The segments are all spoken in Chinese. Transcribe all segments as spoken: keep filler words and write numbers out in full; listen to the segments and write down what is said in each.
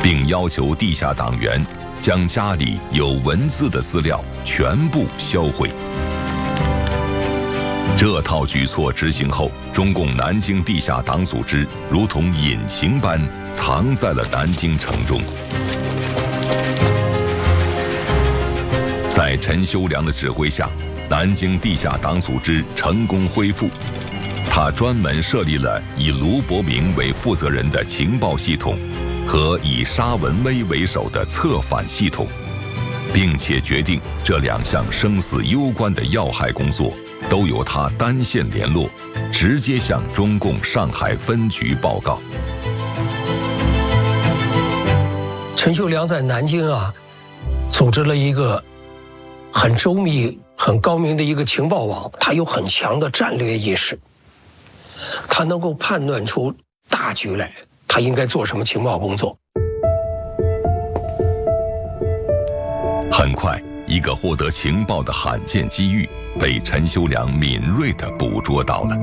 并要求地下党员将家里有文字的资料全部销毁。这套举措执行后，中共南京地下党组织如同隐形般藏在了南京城中。在陈修良的指挥下，南京地下党组织成功恢复。他专门设立了以卢伯明为负责人的情报系统和以沙文威为首的策反系统，并且决定这两项生死攸关的要害工作都由他单线联络，直接向中共上海分局报告。 陈修良在南京啊，组织了一个很周密、很高明的一个情报网，他有很强的战略意识，他能够判断出大局来，他应该做什么情报工作。 很快，一个获得情报的罕见机遇被陈修良敏锐地捕捉到了。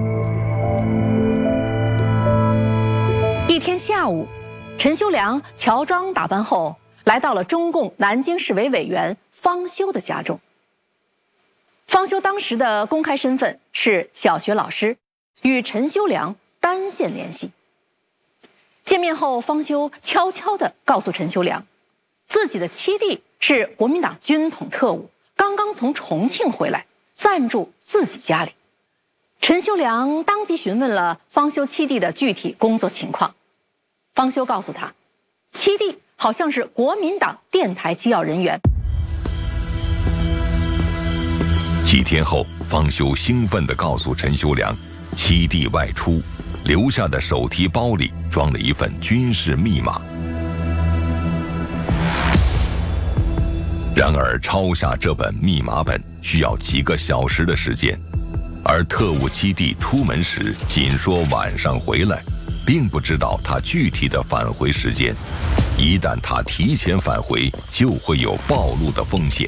一天下午，陈修良乔装打扮后来到了中共南京市委委员方修的家中。方修当时的公开身份是小学老师，与陈修良单线联系。见面后，方修悄悄地告诉陈修良，自己的七弟是国民党军统特务，刚刚从重庆回来，暂住自己家里。陈修良当即询问了方修七弟的具体工作情况。方修告诉他，七弟好像是国民党电台机要人员。 几天后，方修兴奋地告诉陈修良，七弟外出留下的手提包里装了一份军事密码。然而，抄下这本密码本需要几个小时的时间，而特务七弟出门时仅说晚上回来，并不知道他具体的返回时间。一旦他提前返回，就会有暴露的风险。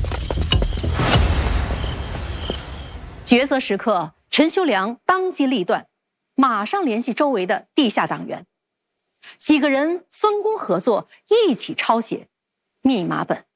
抉择时刻，陈修良当机立断，马上联系周围的地下党员，几个人分工合作，一起抄写密码本。